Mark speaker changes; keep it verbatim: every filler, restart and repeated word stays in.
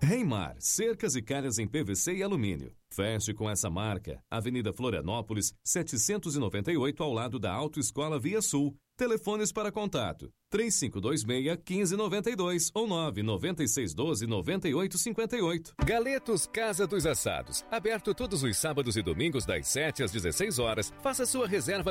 Speaker 1: Reimar, cercas e calhas em P V C e alumínio. Feche com essa marca. Avenida Florianópolis, setecentos e noventa e oito, ao lado da Autoescola Via Sul. Telefones para contato: três cinco dois seis, um cinco nove dois ou nove nove seis um dois, nove oito cinco oito.
Speaker 2: Galetos Casa dos Assados. Aberto todos os sábados e domingos das sete às dezesseis horas. Faça sua reserva